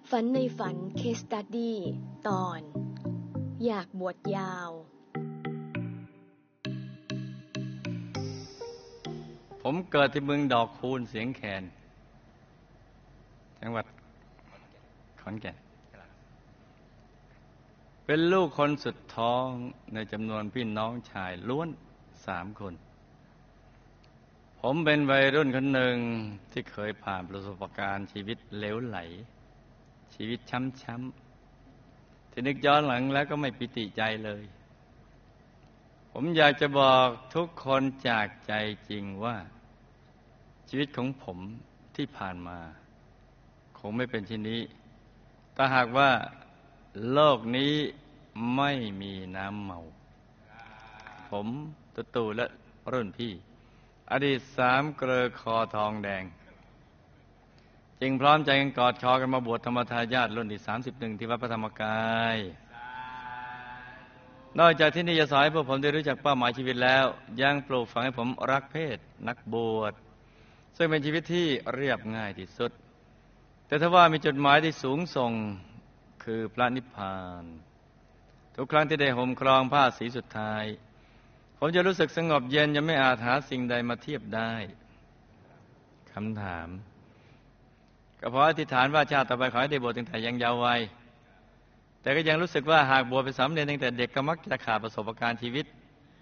ฝันในฝันเคสสตั๊ดดี้ตอนอยากบวชยาวผมเกิดที่เมืองดอกคูนเสียงแคนจังหวัดขอนแก่นเป็นลูกคนสุดท้องในจำนวนพี่น้องชายล้วน3 คนผมเป็นวัยรุ่นคนหนึ่งที่เคยผ่านประสบการณ์ชีวิตเหลวไหลชีวิตช้ำๆที่นึกย้อนหลังแล้วก็ไม่ปิติใจเลยผมอยากจะบอกทุกคนจากใจจริงว่าชีวิตของผมที่ผ่านมาคงไม่เป็นเช่นนี้ถ้าหากว่าโลกนี้ไม่มีน้ำเมาผมตู่และรุ่นพี่อดีต3 เกลอคอทองแดงจึงพร้อมใจกันกอดคอกันมาบวชธรรมทายาทรุ่นที่31ที่วัดพระธรรมกายนอกจากที่นี่จะสอนให้พวกผมได้รู้จักเป้าหมายชีวิตแล้วยังปลูกฝังให้ผมรักเพศนักบวชซึ่งเป็นชีวิตที่เรียบง่ายที่สุดแต่ถ้าว่ามีจุดหมายที่สูงส่งคือพระนิพพานทุกครั้งที่ได้ห่มครองผ้าสีสุดท้ายผมจะรู้สึกสงบเย็นยังไม่อาจหาสิ่งใดมาเทียบได้คำถามก็เพราะอธิษฐานว่าชาติต่อไปขอให้ได้บวชตั้งแต่ยังเยาว์วัยแต่ก็ยังรู้สึกว่าหากบวชเป็นสามเณรตั้งแต่เด็กก็มักจะขาดประสบการณ์ชีวิต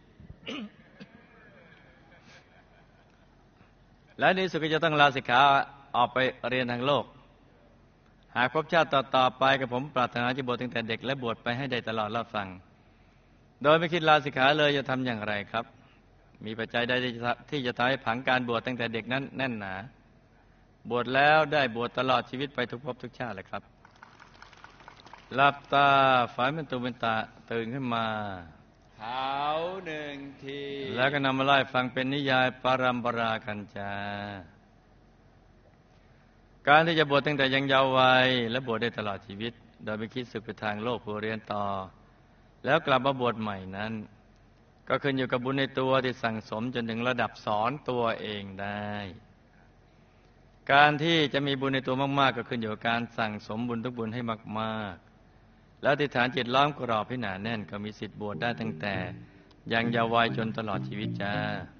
และในที่สุดก็จะต้องลาสิกขาออกไปเรียนทางโลกหากพบชาติต่อไปกับผมปรารถนาจะบวชตั้งแต่เด็กและบวชไปให้ได้ตลอดรอดฟังโดยไม่คิดลาสิกขาเลยจะทำอย่างไรครับมีปัจจัยใดที่จะทำให้ผังการบวชตั้งแต่เด็กนั้นแน่นหนาบวชแล้วได้บวชตลอดชีวิตไปทุกภพทุกชาติเลยครับหลับตาฝันเป็นตุเป็นตาตื่นขึ้นมาขาว1 ทีแล้วก็นำมาไล่ฟังเป็นนิยายปรัมปรากันจาการที่จะบวชตั้งแต่ยังเยาว์วัยและบวชได้ตลอดชีวิตโดยไม่คิดสึกไปทางโลกเพื่อเรียนต่อแล้วกลับมาบวชใหม่นั้นก็ขึ้นอยู่กับบุญในตัวที่สั่งสมจนถึงระดับสอนตัวเองได้การที่จะมีบุญในตัวมากๆก็ขึ้นอยู่กับการสั่งสมบุญทุกบุญให้มากๆแล้วอธิษฐานจิตล้อมกรอบให้หนาแน่นก็มีสิทธิ์บวชได้ตั้งแต่ยังเยาว์วัยจนตลอดชีวิตจ้า